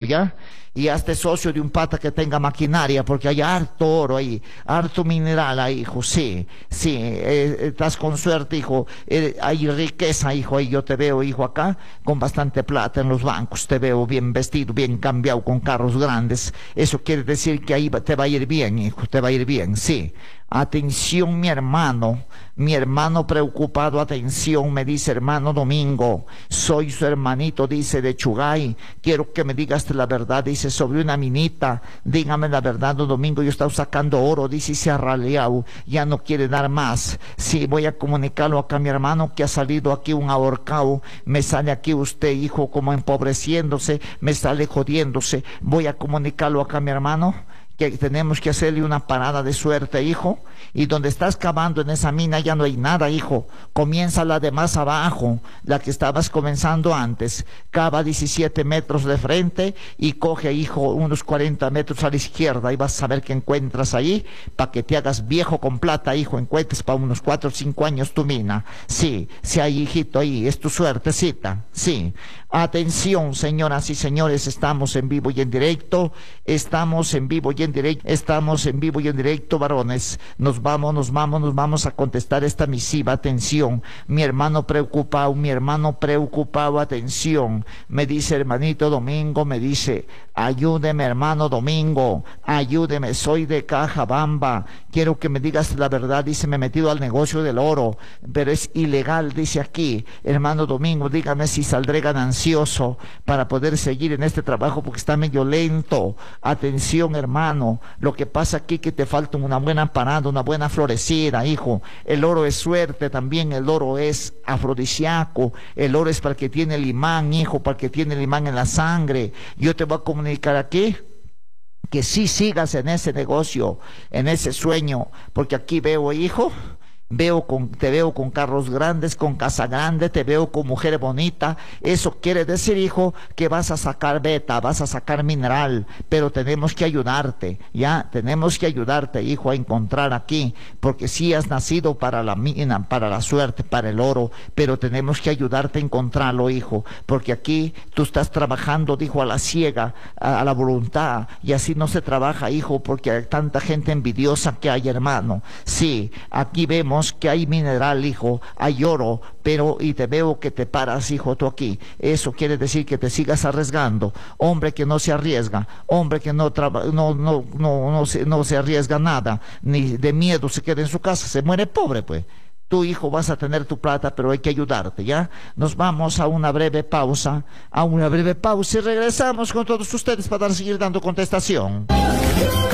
¿ya? Y hazte socio de un pata que tenga maquinaria, porque hay harto oro ahí, harto mineral ahí, hijo, sí, sí, estás con suerte, hijo, hay riqueza, hijo, ahí yo te veo, hijo, acá, con bastante plata en los bancos, te veo bien vestido, bien cambiado, con carros grandes, eso quiere decir que ahí te va a ir bien, hijo, te va a ir bien, sí. Atención, mi hermano preocupado, atención, me dice hermano Domingo, soy su hermanito, dice de Chugay, quiero que me digas la verdad, dice sobre una minita, dígame la verdad, don Domingo, yo he estado sacando oro, dice, y se ha raleado, ya no quiere dar más, sí, voy a comunicarlo acá a mi hermano que ha salido aquí un ahorcado, me sale aquí usted, hijo, como empobreciéndose, me sale jodiéndose, voy a comunicarlo acá a mi hermano, que tenemos que hacerle una parada de suerte, hijo, y donde estás cavando en esa mina ya no hay nada, hijo, comienza la de más abajo, la que estabas comenzando antes, cava 17 metros de frente y coge, hijo, unos 40 metros a la izquierda y vas a ver que encuentras ahí, para que te hagas viejo con plata, hijo, encuentres para unos 4 o 5 años tu mina, sí, hay hijito ahí, es tu suertecita, sí. Atención, señoras y señores, estamos en vivo y en directo, estamos en vivo y en directo, varones. Nos vamos a contestar esta misiva. Atención, mi hermano preocupado, atención. Me dice hermanito Domingo, me dice, ayúdeme hermano Domingo, ayúdeme, soy de Cajabamba, quiero que me digas la verdad, dice, me he metido al negocio del oro, pero es ilegal, dice aquí, hermano Domingo, dígame si saldré ganancioso para poder seguir en este trabajo porque está medio lento. Atención hermano, lo que pasa aquí es que te falta una buena parada, una buena florecida, hijo. El oro es suerte también, el oro es afrodisíaco, el oro es para el que tiene el imán, hijo, para el que tiene el imán en la sangre. Yo te voy a comunicar aquí que sí sigas en ese negocio, en ese sueño, porque aquí veo, hijo, te veo con carros grandes, con casa grande, te veo con mujer bonita. Eso quiere decir, hijo, que vas a sacar beta, vas a sacar mineral, pero tenemos que ayudarte, ya, tenemos que ayudarte, hijo, a encontrar aquí, porque sí has nacido para la mina, para la suerte, para el oro, pero tenemos que ayudarte a encontrarlo, hijo, porque aquí tú estás trabajando, dijo, a la ciega, a la voluntad, y así no se trabaja, hijo, porque hay tanta gente envidiosa que hay, hermano. Sí, aquí vemos que hay mineral, hijo, hay oro, pero y te veo que te paras, hijo, tú aquí. Eso quiere decir que te sigas arriesgando. Hombre que no se arriesga, hombre que no se arriesga nada, ni de miedo se queda en su casa, se muere pobre, pues. Tu hijo vas a tener tu plata, pero hay que ayudarte, ¿ya? Nos vamos a una breve pausa, y regresamos con todos ustedes para seguir dando contestación.